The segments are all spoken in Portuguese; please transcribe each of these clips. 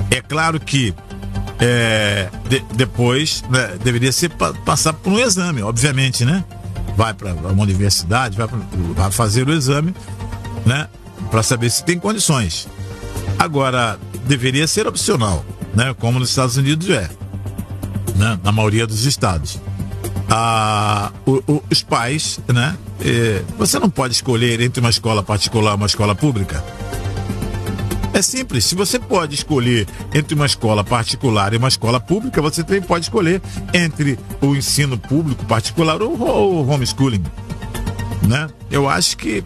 É claro que depois, né, deveria ser passar por um exame, obviamente, né? Vai para uma universidade, vai fazer o exame, né? Para saber se tem condições. Agora, deveria ser opcional, né? Como nos Estados Unidos né? Na maioria dos estados. Os pais, né? Você não pode escolher entre uma escola particular e uma escola pública. É simples. Se você pode escolher entre uma escola particular e uma escola pública, você também pode escolher entre o ensino público particular ou o homeschooling, né? Eu acho que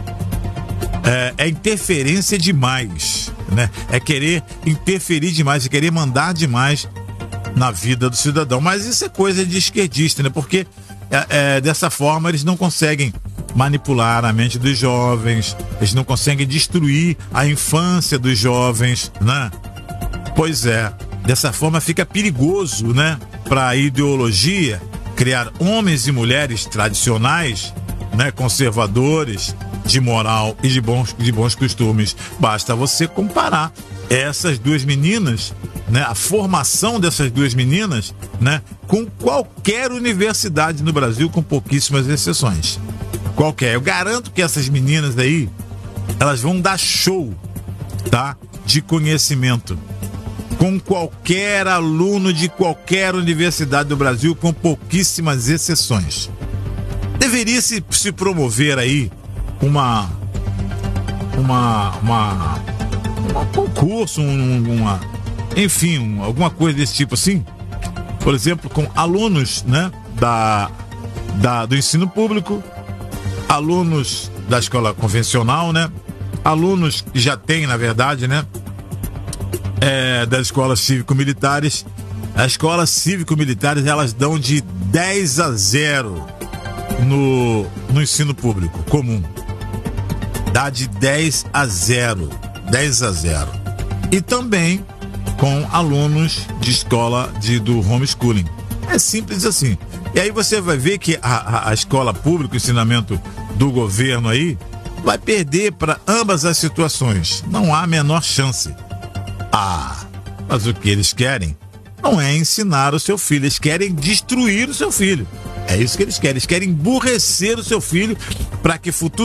é interferência demais, né? É querer interferir demais, é querer mandar demais na vida do cidadão. Mas isso é coisa de esquerdista, né? Porque dessa forma eles não conseguem manipular a mente dos jovens, eles não conseguem destruir a infância dos jovens, né? Pois é, dessa forma fica perigoso, né? Para a ideologia criar homens e mulheres tradicionais, né? Conservadores, de moral e de bons costumes. Basta você comparar essas duas meninas, né? A formação dessas duas meninas, né? Com qualquer universidade no Brasil, com pouquíssimas exceções. Qualquer. Eu garanto que essas meninas aí, elas vão dar show, tá? De conhecimento com qualquer aluno de qualquer universidade do Brasil, com pouquíssimas exceções. Deveria se promover aí um concurso, enfim, alguma coisa desse tipo assim. Por exemplo, com alunos, né? Do ensino público, alunos da escola convencional, né? Alunos que já tem, na verdade, né? Das escolas cívico-militares. As escolas cívico-militares, elas dão de 10-0 no ensino público comum. Dá de 10-0. E também com alunos de escola do homeschooling. É simples assim. E aí você vai ver que a escola pública, o ensinamento do governo aí, vai perder para ambas as situações. Não há a menor chance. Mas o que eles querem não é ensinar o seu filho, eles querem destruir o seu filho. É isso que eles querem emburrecer o seu filho para que futuro